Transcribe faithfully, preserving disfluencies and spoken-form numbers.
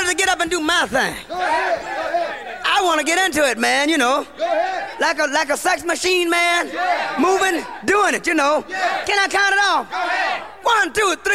ready to get up and do my thing. Go ahead. Go ahead. I want to get into it, man, you know. Go ahead. Like a like a sex machine, man. Yeah. Moving, doing it, you know. Yeah. Can I count it off? Go ahead. One, two, three.